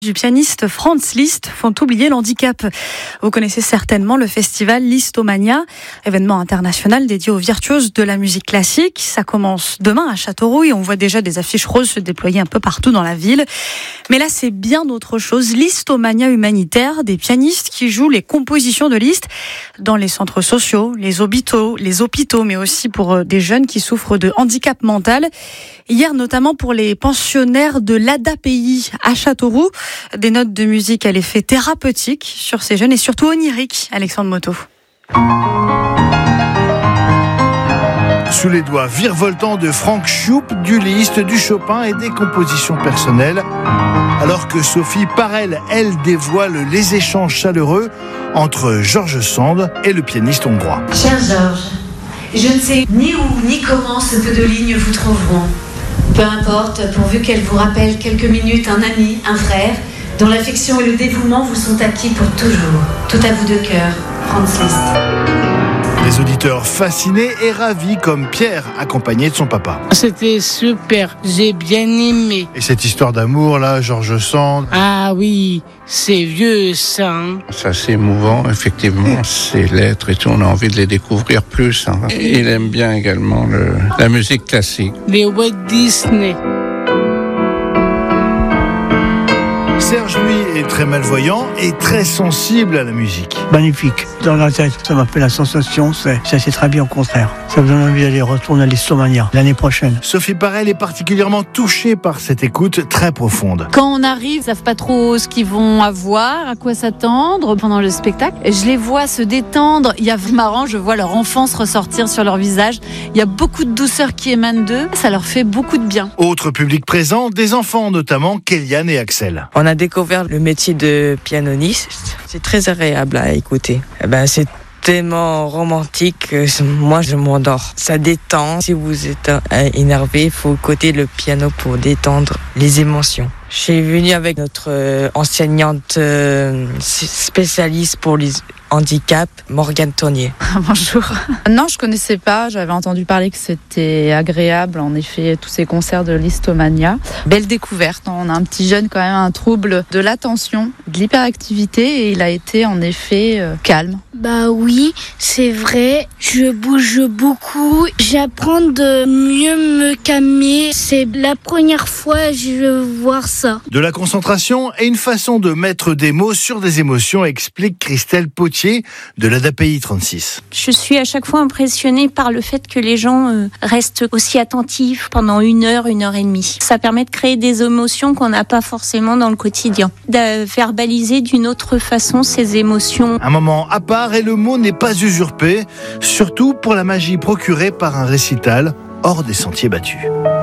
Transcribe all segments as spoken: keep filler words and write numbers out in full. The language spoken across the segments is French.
Du pianiste Franz Liszt font oublier l'handicap. Vous connaissez certainement le festival Listomania, événement international dédié aux virtuoses de la musique classique. Ça commence demain à Châteauroux et on voit déjà des affiches roses se déployer un peu partout dans la ville. Mais là, c'est bien autre chose. Listomania humanitaire, des pianistes qui jouent les compositions de Liszt dans les centres sociaux, les hôpitaux, les hôpitaux, mais aussi pour des jeunes qui souffrent de handicap mental. Hier, notamment pour les pensionnaires de l'A D A P I à Châteauroux. Des notes de musique à l'effet thérapeutique sur ces jeunes et surtout onirique. Alexandre Moto. Sous les doigts virevoltants de Frank Schoupp, du Liszt, du Chopin et des compositions personnelles. Alors que Sophie Parel, elle, dévoile les échanges chaleureux entre Georges Sand et le pianiste hongrois. Cher Georges, je ne sais ni où ni comment ce peu de lignes vous trouveront. Peu importe, pourvu qu'elles vous rappellent quelques minutes un ami, un frère, dont l'affection et le dévouement vous sont acquis pour toujours. Tout à vous de cœur, Franz Liszt. Les auditeurs fascinés et ravis comme Pierre, accompagné de son papa. C'était super, j'ai bien aimé. Et cette histoire d'amour là, Georges Sand. Ah oui, c'est vieux ça. Hein. C'est assez émouvant, effectivement, ces lettres et tout, on a envie de les découvrir plus. Hein. Il aime bien également le, la musique classique. Les Walt Disney. Serge, lui, est très malvoyant et très sensible à la musique. Magnifique. Dans la tête, ça m'a fait la sensation, c'est, ça c'est très bien au contraire. Ça me donne envie d'aller retourner à Listomania l'année prochaine. Sophie Parel est particulièrement touchée par cette écoute très profonde. Quand on arrive, ils savent pas trop ce qu'ils vont avoir, à quoi s'attendre pendant le spectacle. Je les vois se détendre. Il y a marrant, je vois leur enfance ressortir sur leur visage. Il y a beaucoup de douceur qui émane d'eux. Ça leur fait beaucoup de bien. Autre public présent, des enfants notamment, Kéliane et Axel. On a découvert le métier de pianiste. C'est très agréable à écouter. Eh ben, c'est tellement romantique que moi je m'endors. Ça détend. Si vous êtes énervé, il faut écouter le piano pour détendre les émotions. Je suis venue avec notre enseignante spécialiste pour les handicap, Morgane Tournier. Bonjour. Non, je connaissais pas. J'avais entendu parler que c'était agréable. En effet, tous ces concerts de Listomania. Belle découverte. On a un petit jeune quand même, un trouble de l'attention, de l'hyperactivité, et il a été en effet euh, calme. Bah oui, c'est vrai. Je bouge beaucoup. J'apprends de mieux me calmer. C'est la première fois que je veux voir ça. De la concentration et une façon de mettre des mots sur des émotions, explique Christelle Potier de l'A D A P I trente-six. Je suis à chaque fois impressionnée par le fait que les gens euh, restent aussi attentifs pendant une heure, une heure et demie. Ça permet de créer des émotions qu'on n'a pas forcément dans le quotidien. De verbaliser d'une autre façon ces émotions. Un moment à part et le mot n'est pas usurpé, surtout pour la magie procurée par un récital hors des sentiers battus.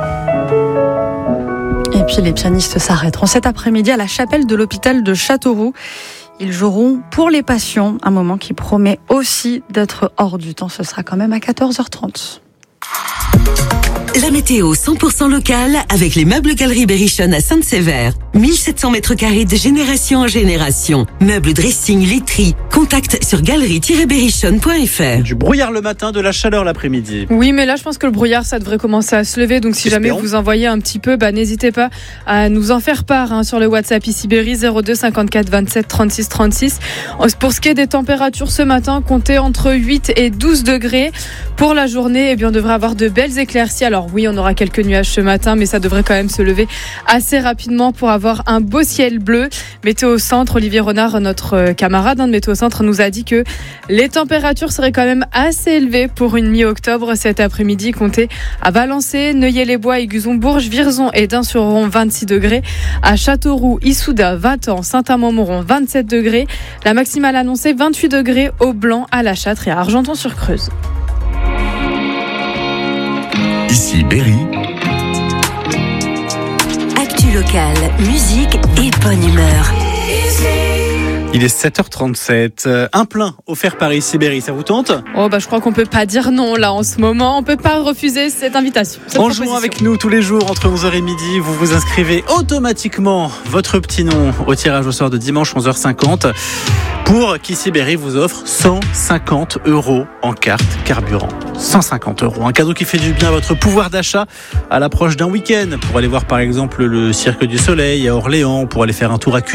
Et puis les pianistes s'arrêteront cet après-midi à la chapelle de l'hôpital de Châteauroux. Ils joueront pour les patients, un moment qui promet aussi d'être hors du temps. Ce sera quand même à quatorze heures trente. La météo cent pour cent locale avec les meubles Galerie Berrichonne à Sainte-Sévère. mille sept cents mètres carrés de génération en génération. Meubles, dressing, literie. Contact sur galerie tiret berrichonne point f r. Du brouillard le matin, de la chaleur l'après-midi. Oui, mais là, je pense que le brouillard, ça devrait commencer à se lever. Donc, si Espérons. jamais vous envoyez un petit peu, bah, n'hésitez pas à nous en faire part hein, sur le WhatsApp ici Berry zéro deux cinquante-quatre vingt-sept trente-six trente-six. Pour ce qui est des températures ce matin, comptez entre huit et douze degrés. Pour la journée, eh bien, on devrait avoir de belles éclaircies. Alors oui, on aura quelques nuages ce matin, mais ça devrait quand même se lever assez rapidement pour avoir un beau ciel bleu. Météo Centre, Olivier Renard, notre camarade de Météo Centre, nous a dit que les températures seraient quand même assez élevées pour une mi-octobre cet après-midi. Comptez à Valençay, Neuilly-les-Bois, Aiguzon, Bourges, Vierzon et Dain-sur-Ron, vingt-six degrés. À Châteauroux, Issoudun, vingt ans, Saint-Amand-Montrond, vingt-sept degrés. La maximale annoncée, vingt-huit degrés au Blanc, à La Châtre et à Argenton-sur-Creuse. Ici Berry. Actu locale, musique et bonne humeur. Il est sept heures trente-sept. Un plein offert par ici Berry, ça vous tente ? Oh bah je crois qu'on peut pas dire non là en ce moment. On peut pas refuser cette invitation. Cette en jouant avec nous tous les jours entre onze heures et midi, vous vous inscrivez automatiquement votre petit nom au tirage au sort de dimanche onze heures cinquante pour qu'Ici Berry vous offre cent cinquante euros en carte carburant. cent cinquante euros. Un cadeau qui fait du bien à votre pouvoir d'achat à l'approche d'un week-end pour aller voir par exemple le Cirque du Soleil à Orléans, pour aller faire un tour à Cuy.